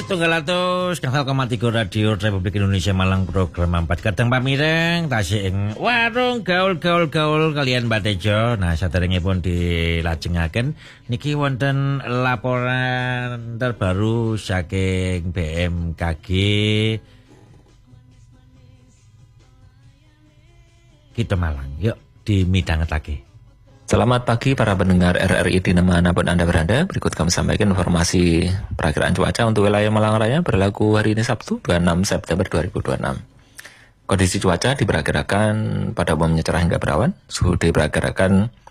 100,3 Radio Republik Indonesia Malang program 4 kadang pamireng tasih ing warung gaul kalian Mbak Tejo. Nah, saderengipun dilajengaken niki wonten laporan terbaru saking BMKG Kita Malang. Yuk dimidhangetake. Selamat pagi para pendengar RRI dimanapun Anda berada. Berikut kami sampaikan informasi perakiraan cuaca untuk wilayah Malang Raya berlaku hari ini Sabtu 26 September 2026. Kondisi cuaca diperkirakan pada umumnya cerah hingga berawan. Suhu diperkirakan